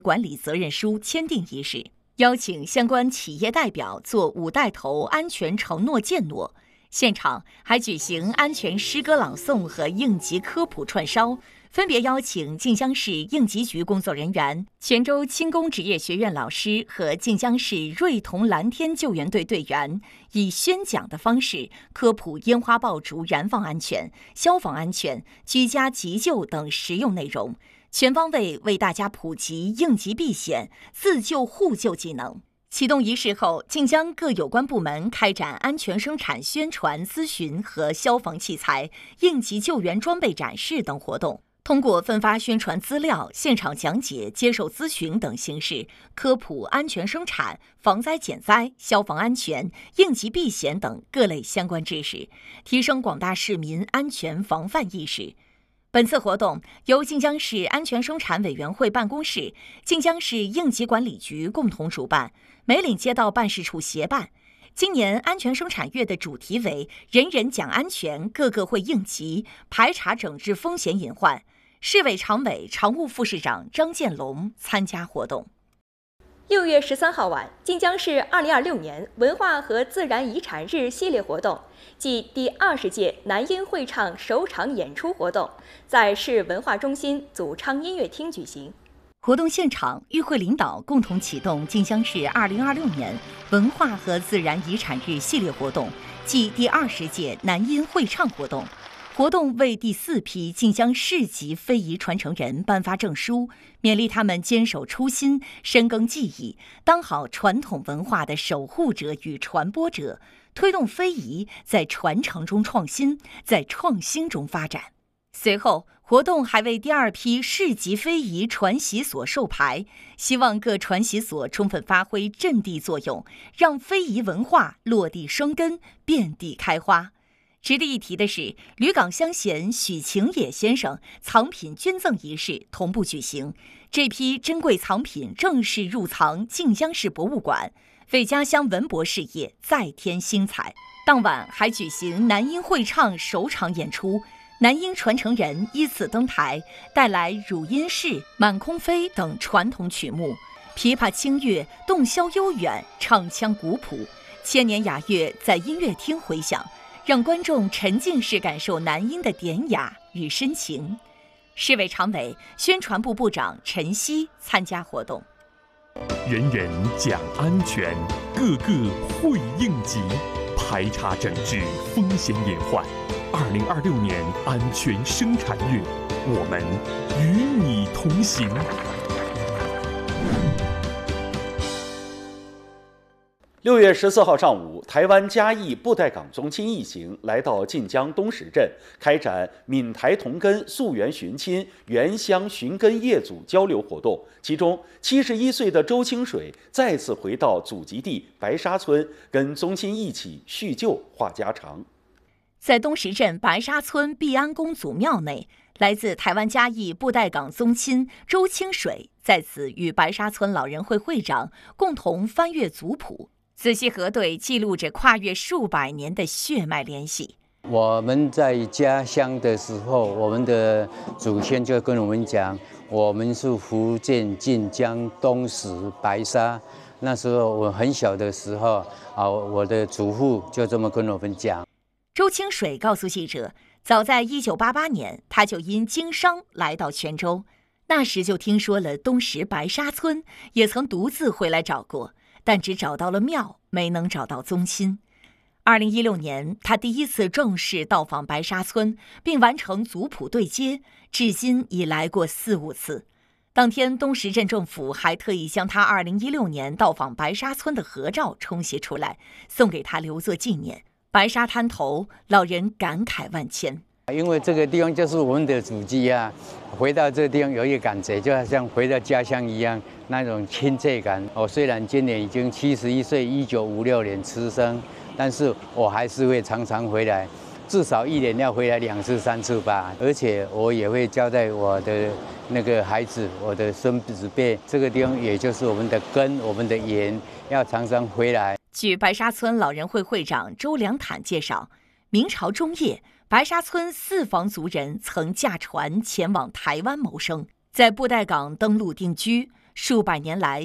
管理责任书签订仪式，邀请相关企业代表做5带头安全承诺践诺。现场还举行安全诗歌朗诵和应急科普串烧，分别邀请晋江市应急局工作人员、泉州轻工职业学院老师和晋江市瑞同蓝天救援队队员，以宣讲的方式科普烟花爆竹燃放安全、消防安全、居家急救等实用内容，全方位为大家普及应急避险、自救互救技能。启动仪式后，晋江各有关部门开展安全生产宣传咨询和消防器材、应急救援装备展示等活动，通过分发宣传资料、现场讲解、接受咨询等形式，科普安全生产、防灾减灾、消防安全、应急避险等各类相关知识，提升广大市民安全防范意识。本次活动由晋江市安全生产委员会办公室、晋江市应急管理局共同主办，梅岭街道办事处协办。今年安全生产月的主题为“人人讲安全，个个会应急，排查整治风险隐患”。市委常委、常务副市长张建龙参加活动。 6月13号晚，晋江市2026年文化和自然遗产日系列活动暨第20届南音会唱首场演出活动在市文化中心祖昌音乐厅举行。 活动现场，与会领导共同启动晋江市2026年文化和自然遗产日系列活动暨第20届南音会唱活动。活动为第4批晋江市级非遗传承人颁发证书，勉励他们坚守初心，深耕技艺，当好传统文化的守护者与传播者，推动非遗在传承中创新，在创新中发展。随后，活动还为第2批市级非遗传习所授牌，希望各传习所充分发挥阵地作用，让非遗文化落地生根，遍地开花。值得一提的是，吕港乡贤许晴野先生藏品捐赠仪式同步举行，这批珍贵藏品正式入藏晋江市博物馆，为家乡文博事业再添新彩。当晚还举行南音会唱首场演出，南音传承人依次登台，带来《汝阴市》《满空飞》等传统曲目，琵琶清越，洞箫悠远，唱腔古朴，千年雅乐在音乐厅回响，让观众沉浸式感受南音的典雅与深情。市委常委、宣传部部长陈曦参加活动。 人人讲安全，个个会应急，排查整治风险隐患。2026年安全生产月，我们与你同行。 6月14号上午，台湾嘉义布袋港宗亲一行来到晋江东石镇，开展闽台同根溯源寻亲、原乡寻根业祖交流活动。其中，71岁的周清水再次回到祖籍地白沙村，跟宗亲一起叙旧话家常。 在东石镇白沙村毕安公祖庙内，来自台湾嘉义布袋港宗亲周清水在此与白沙村老人会会长共同翻阅族谱，仔细核对，记录着跨越数百年的血脉联系。 我们在家乡的时候，我们的祖先就跟我们讲，我们是福建晋江东石白沙。那时候我很小的时候我的祖父就这么跟我们讲。 周清水告诉记者，早在1988年，他就因经商来到泉州，那时就听说了东石白沙村，也曾独自回来找过，但只找到了庙，没能找到宗亲。2016年，他第一次正式到访白沙村，并完成族谱对接，至今已来过4、5次。当天，东石镇政府还特意将他2016年到访白沙村的合照冲洗出来，送给他留作纪念。白沙滩头，老人感慨万千。 因为这个地方就是我们的祖籍啊，回到这个地方有一个感觉，就好像回到家乡一样，那种亲切感。我虽然今年已经71岁，1956年出生，但是我还是会常常回来，至少1年要回来2次、3次吧。而且我也会交代我的那个孩子，我的孙子辈，这个地方也就是我们的根，我们的源，要常常回来。 据白沙村老人会会长周良坦介绍，明朝中叶，白沙村4房族人曾驾船前往台湾谋生，在布袋港登陆定居， 数百年来